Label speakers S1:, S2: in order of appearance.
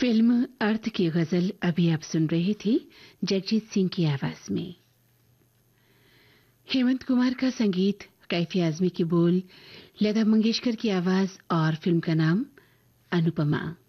S1: Film अर्थ की गजल अभी आप सुन रही थी जगजीत सिंह की आवाज में। हेमंत कुमार का संगीत, कैफी आजमी की बोल, लता मंगेशकर की आवाज और फिल्म का नाम अनुपमा।